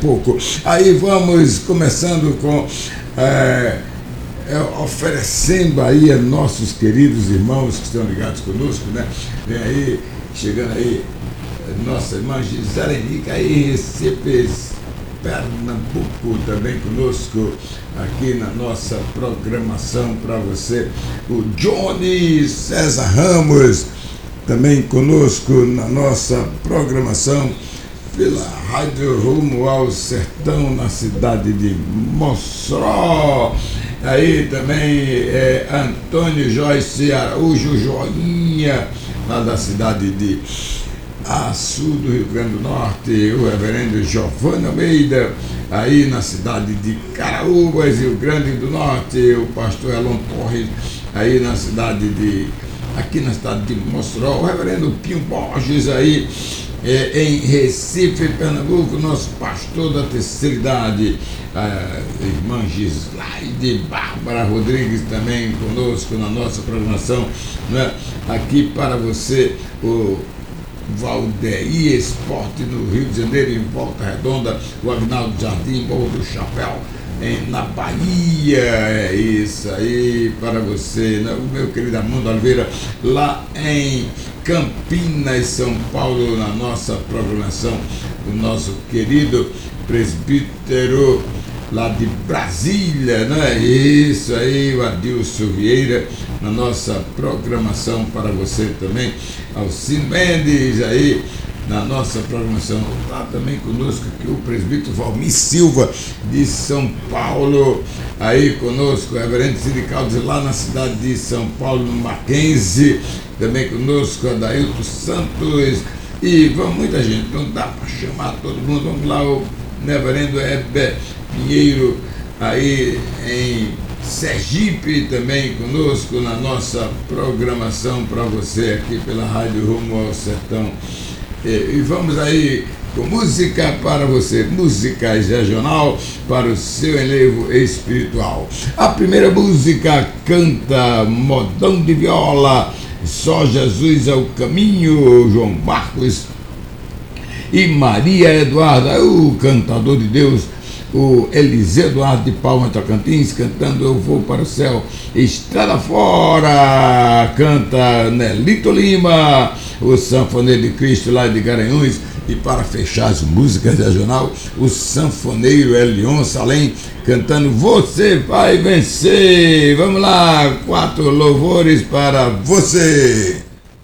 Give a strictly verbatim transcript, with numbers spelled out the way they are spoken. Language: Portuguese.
pouco. Aí vamos começando com é, é, oferecendo aí a nossos queridos irmãos que estão ligados conosco, né? Vem aí, chegando aí, nossa irmã Giselenica aí, Recife, Pernambuco, também conosco aqui na nossa programação para você. O Johnny César Ramos também conosco na nossa programação pela Rádio Rumo ao Sertão, na cidade de Mossoró. Aí também é Antônio Joyce Araújo Joinha, lá da cidade de Açu, do Rio Grande do Norte. O reverendo Giovanni Almeida, aí na cidade de Caraúbas, Rio Grande do Norte. O pastor Elon Torres, aí na cidade de, aqui na cidade de Mossoró. O reverendo Pinho Borges, aí é, em Recife, Pernambuco, nosso pastor da terceira idade. A irmã Gislaide Bárbara Rodrigues também conosco na nossa programação, né? Aqui para você, o Valdeir Esporte no Rio de Janeiro, em Volta Redonda, o Agnaldo Jardim, Morro do Chapéu, em, na Bahia. É isso aí para você, né? O meu querido Armando Oliveira, lá em Campinas, São Paulo, na nossa programação, o nosso querido presbítero lá de Brasília, né? Isso aí, o Adilson Vieira, na nossa programação para você também. Alcino Mendes aí, na nossa programação. Está também conosco aqui o presbítero Valmir Silva, de São Paulo, aí conosco, o reverendo Cid Caldas, lá na cidade de São Paulo, no Mackenzie. Também conosco, Adailton Santos. E vamos, muita gente, não dá para chamar todo mundo. Vamos lá, o reverendo Heber Pinheiro, aí em Sergipe, também conosco na nossa programação para você aqui pela Rádio Rumo ao Sertão. E, e vamos aí com música para você, músicas regional para o seu enlevo espiritual. A primeira música canta Modão de Viola, Só Jesus é o Caminho, João Marcos e Maria Eduarda, o cantador de Deus, o Eliseu Eduardo de Palma Tocantins, cantando Eu Vou para o Céu. Estrada Fora, canta Nelito Lima, o Sanfoneiro de Cristo lá de Garanhuns. E para fechar as músicas regional, o sanfoneiro Elion Salem, cantando Você Vai Vencer. Vamos lá, quatro louvores para você.